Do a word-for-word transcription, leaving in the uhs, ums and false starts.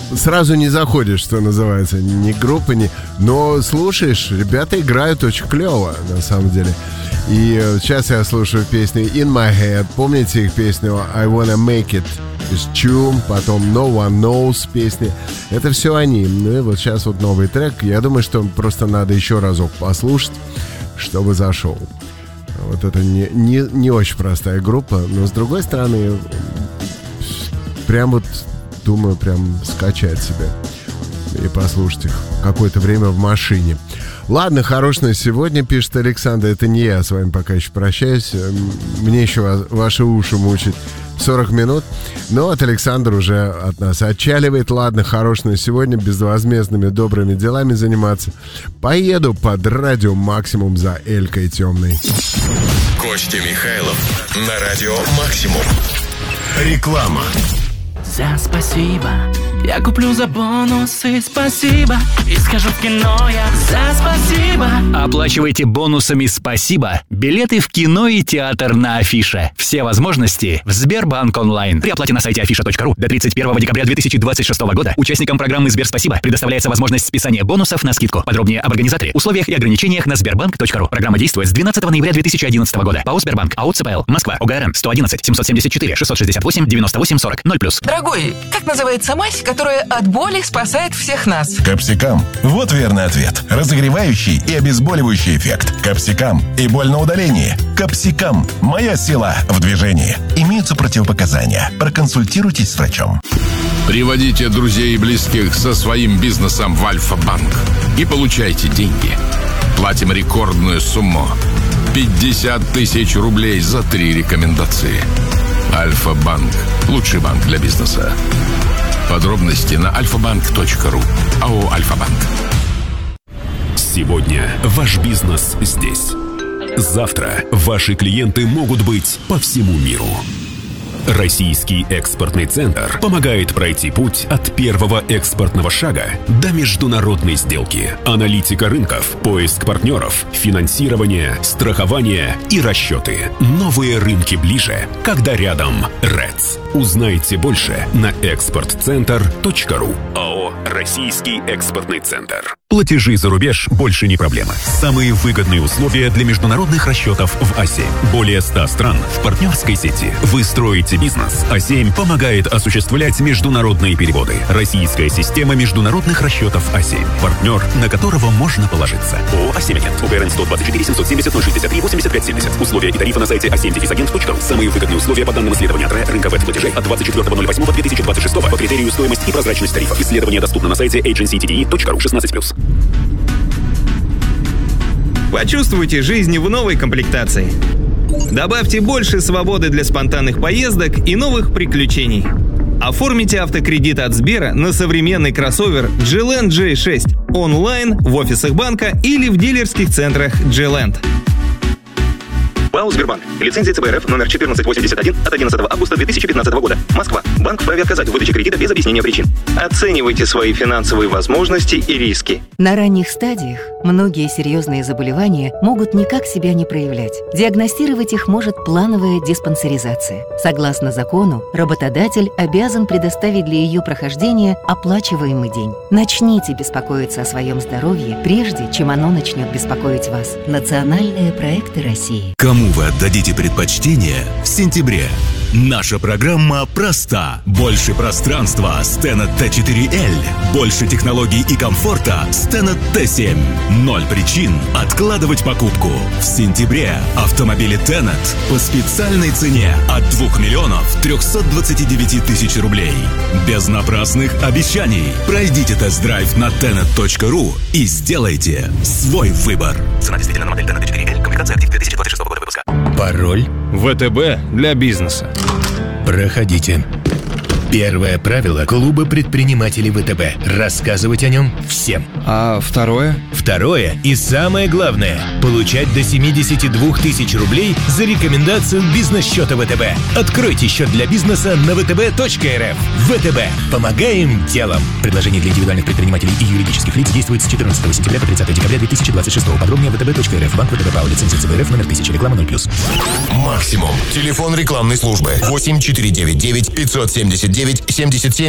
сразу не заходишь, что называется, ни группы, ни... Но слушаешь, ребята играют очень клево, на самом деле. И сейчас я слушаю песню In My Head. Помните их песню I Wanna Make It из Чум, потом No One Knows песни. Это все они. Ну и вот сейчас вот новый трек. Я думаю, что просто надо еще разок послушать, чтобы зашел. Вот это не, не, не очень простая группа, но с другой стороны, прям вот думаю, прям скачать себе и послушать их какое-то время в машине. Ладно, хорош на сегодня, пишет Александр. Это не я с вами пока еще прощаюсь. Мне еще вас, ваши уши мучить сорок минут. Но от Александра уже от нас отчаливает. Ладно, хорош на сегодня, безвозмездными добрыми делами заниматься. Поеду под радио «Максимум» за Элькой Темной. Костя Михайлов на радио «Максимум». Реклама. За спасибо я куплю за бонусы, спасибо, и схожу в кино я за спасибо. Оплачивайте бонусами «Спасибо» билеты в кино и театр на Афише. Все возможности в Сбербанк онлайн. При оплате на сайте афиша точка ру до тридцать первого декабря две тысячи двадцать шестого года участникам программы «Сберспасибо» предоставляется возможность списания бонусов на скидку. Подробнее об организаторе, условиях и ограничениях на сбербанк точка ру. Программа действует с двенадцатого ноября две тысячи одиннадцатого года. ПАО «Сбербанк», АО «ЦПЛ», Москва, ОГРН сто одиннадцать семьсот семьдесят четыре шестьсот шестьдесят восемь девяносто восемь сорок ноль плюс. Дорогой, как называется мазь, которая от боли спасает всех нас? Капсикам. Вот верный ответ. Разогревающий и обезболивающий эффект. Капсикам. И боль на удалении. Капсикам. Моя сила в движении. Имеются противопоказания. Проконсультируйтесь с врачом. Приводите друзей и близких со своим бизнесом в Альфа-банк и получайте деньги. Платим рекордную сумму. пятьдесят тысяч рублей за три рекомендации. Альфа-банк. Лучший банк для бизнеса. Подробности на альфа банк точка ру. АО «Альфа-банк». Сегодня ваш бизнес здесь. Завтра ваши клиенты могут быть по всему миру. Российский экспортный центр помогает пройти путь от первого экспортного шага до международной сделки. Аналитика рынков, поиск партнеров, финансирование, страхование и расчеты. Новые рынки ближе, когда рядом РЭЦ. Узнайте больше на экспорт центр точка ру. АО «Российский экспортный центр». Платежи за рубеж больше не проблема. Самые выгодные условия для международных расчетов в А семь. Более ста стран в партнерской сети. Вы строите бизнес. А семь помогает осуществлять международные переводы. Российская система международных расчетов А семь. Партнер, на которого можно положиться. ООО «А семь Агент». УГРН сто двадцать четыре семьсот семьдесят ноль шестьдесят три восемьдесят пять семьдесят. Условия и тарифы на сайте а семь агент точка ру. Самые выгодные условия по данным исследования АТРЭ рынка веб-платежей от двадцать четвёртого ноль восьмого две тысячи двадцать шестого по критерию стоимость и прозрачность тарифов. Исследование доступно на сайте эйдженси ти ди и точка ру шестнадцать плюс. Почувствуйте жизнь в новой комплектации. Добавьте больше свободы для спонтанных поездок и новых приключений. Оформите автокредит от Сбера на современный кроссовер джи ленд джей шесть онлайн, в офисах банка или в дилерских центрах джи ленд. ПАО «Сбербанк». Лицензия ЦБ РФ номер четырнадцать восемьдесят один от одиннадцатого августа две тысячи пятнадцатого года. Москва. Банк вправе отказать в выдаче кредита без объяснения причин. Оценивайте свои финансовые возможности и риски. На ранних стадиях многие серьезные заболевания могут никак себя не проявлять. Диагностировать их может плановая диспансеризация. Согласно закону, работодатель обязан предоставить для ее прохождения оплачиваемый день. Начните беспокоиться о своем здоровье, прежде чем оно начнет беспокоить вас. Национальные проекты России. Кому вы отдадите предпочтение в сентябре? Наша программа проста. Больше пространства с Tenet Т четыре Л. Больше технологий и комфорта с Tenet Т семь. Ноль причин откладывать покупку. В сентябре автомобили Tenet по специальной цене от двух миллионов трехсот двадцати девяти тысяч рублей. Без напрасных обещаний. Пройдите тест-драйв на Tenet точка ру и сделайте свой выбор. Цена действительно на модель Tenet Т четыре Л. Комплектация актив две тысячи двадцать шестого года выпуска. Пароль ВТБ для бизнеса. Проходите. Первое правило клуба предпринимателей ВТБ. Рассказывать о нем всем. А второе? Второе и самое главное – получать до семьдесят два тысячи рублей за рекомендацию бизнес-счета ВТБ. Откройте счет для бизнеса на вэ тэ бэ точка эр эф. ВТБ. Помогаем делом. Предложение для индивидуальных предпринимателей и юридических лиц действует с четырнадцатого сентября по тридцатое декабря две тысячи двадцать шестого. Подробнее вэ тэ бэ точка эр эф. Банк ВТБ ПАО. Лицензия ЦБ РФ номер тысяча. Реклама ноль плюс. Максимум. Телефон рекламной службы восемь четыре девять девять пятьсот семьдесят девять семьдесят семь